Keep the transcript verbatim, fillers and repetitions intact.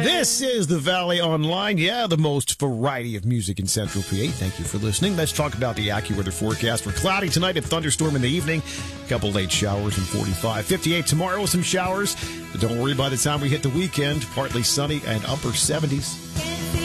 This is the Valley Online. Yeah, the most variety of music in Central P A. Thank you for listening. Let's talk about the AccuWeather forecast. For cloudy tonight and thunderstorm in the evening. A couple late showers and forty-five. fifty-eight tomorrow with some showers. But don't worry, by the time we hit the weekend, partly sunny and upper seventies.